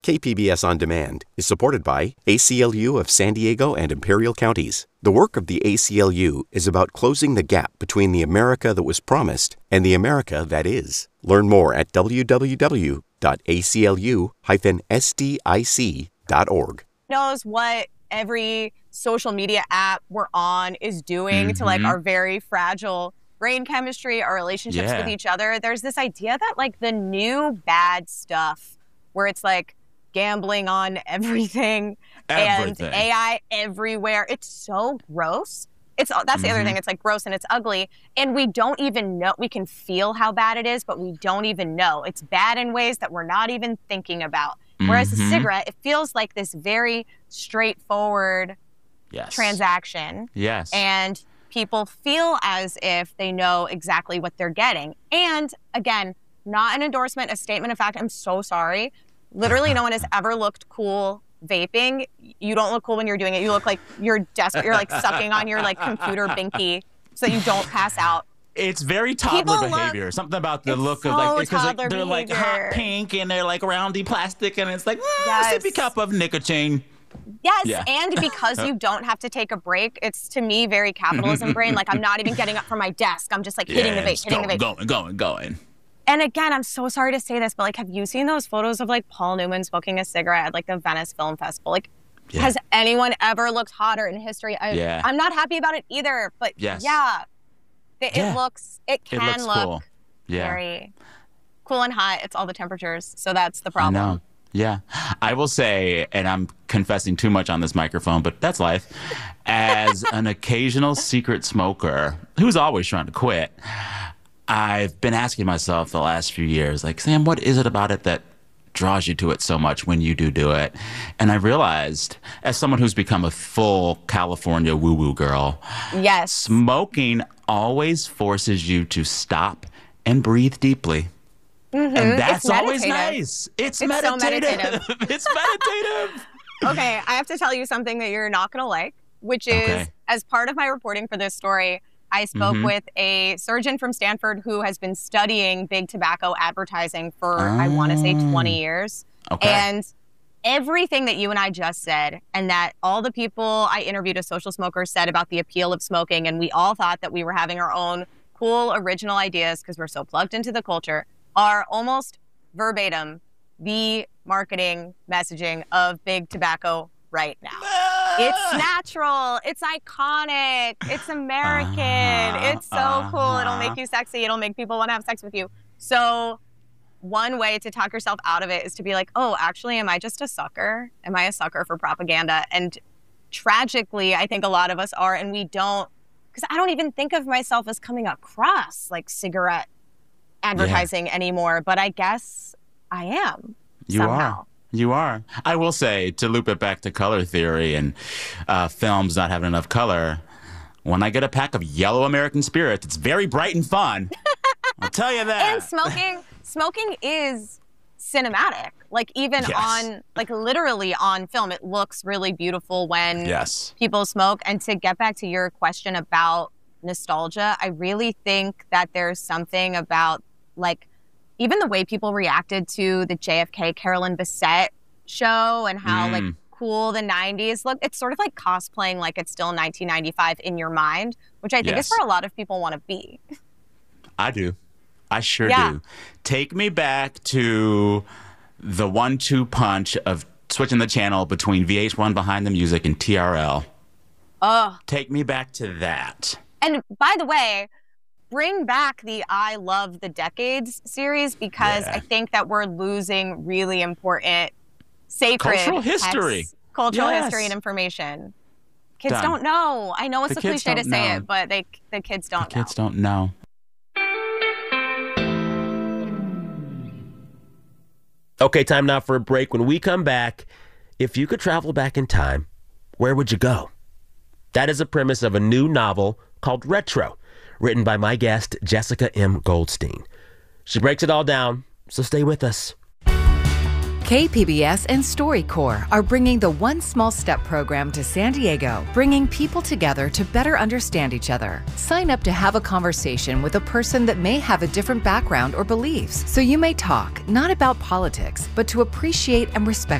KPBS On Demand is supported by ACLU of San Diego and Imperial Counties. The work of the ACLU is about closing the gap between the America that was promised and the America that is. Learn more at www.aclu-sdic.org. Knows what every social media app we're on is doing to like our very fragile brain chemistry, our relationships with each other. There's this idea that like the new bad stuff where it's like gambling on everything. And AI everywhere. It's so gross. That's the other thing. It's like gross and it's ugly. And we don't even know. We can feel how bad it is, but we don't even know. It's bad in ways that we're not even thinking about. Whereas a cigarette, it feels like this very straightforward transaction. Yes. And people feel as if they know exactly what they're getting. And again, not an endorsement, a statement of fact. I'm so sorry. Literally, no one has ever looked cool vaping. You don't look cool when you're doing it. You look like you're desperate. You're like sucking on your like computer binky so that you don't pass out. It's very toddler behavior. Something about the look of like, because like, they're like hot pink and they're like roundy plastic and it's like sippy cup of nicotine. Yes, and because you don't have to take a break, it's to me very capitalism brain. Like I'm not even getting up from my desk. I'm just like hitting the vape, going. And again, I'm so sorry to say this, but like, have you seen those photos of like Paul Newman smoking a cigarette at like the Venice Film Festival? Like, has anyone ever looked hotter in history? I'm not happy about it either, but it can look cool. Very cool and hot. It's all the temperatures, so that's the problem. I know. Yeah. I will say, and I'm confessing too much on this microphone, but that's life. As an occasional secret smoker who's always trying to quit, I've been asking myself the last few years, like, Sam, what is it about it that draws you to it so much when you do it? And I realized, as someone who's become a full California woo-woo girl, smoking always forces you to stop and breathe deeply. And that's always nice. It's meditative. So meditative. It's meditative. Okay, I have to tell you something that you're not going to like, which is, as part of my reporting for this story, I spoke with a surgeon from Stanford who has been studying big tobacco advertising for, I want to say, 20 years. And everything that you and I just said, and that all the people I interviewed as social smokers said about the appeal of smoking, and we all thought that we were having our own cool, original ideas because we're so plugged into the culture, are almost verbatim the marketing messaging of big tobacco right now. It's natural. It's iconic. It's American. It's so cool. It'll make you sexy. It'll make people want to have sex with you. So one way to talk yourself out of it is to be like, oh, actually, am I just a sucker? Am I a sucker for propaganda? And tragically, I think a lot of us are, and we don't, because I don't even think of myself as coming across like cigarette advertising anymore, but I guess I am somehow. You are. I will say, to loop it back to color theory and films not having enough color, when I get a pack of yellow American Spirit, it's very bright and fun. I'll tell you that. And smoking is cinematic. Like even on, like literally on film, it looks really beautiful when people smoke. And to get back to your question about nostalgia, I really think that there's something about like, even the way people reacted to the JFK Carolyn Bessette show and how like cool the 90s look, it's sort of like cosplaying like it's still 1995 in your mind, which I think is where a lot of people want to be. I do. I sure do. Take me back to the 1-2 punch of switching the channel between VH1 Behind the Music and TRL. Oh. Take me back to that. And by the way, bring back the I Love the Decades series, because I think that we're losing really important sacred cultural history. Cultural history and information. Kids don't know. I know it's a cliche to say it, but the kids don't know. Kids don't know. Okay, time now for a break. When we come back, if you could travel back in time, where would you go? That is the premise of a new novel called Retro, written by my guest, Jessica M. Goldstein. She breaks it all down, so stay with us. KPBS and StoryCorps are bringing the One Small Step program to San Diego, bringing people together to better understand each other. Sign up to have a conversation with a person that may have a different background or beliefs, so you may talk not about politics, but to appreciate and respect